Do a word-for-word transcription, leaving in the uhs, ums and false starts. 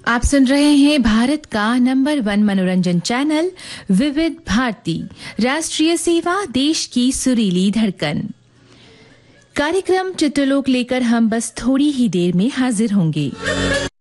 आप सुन रहे हैं भारत का नंबर वन मनोरंजन चैनल विविध भारती, राष्ट्रीय सेवा, देश की सुरीली धड़कन। कार्यक्रम चित्रलोक लेकर हम बस थोड़ी ही देर में हाजिर होंगे।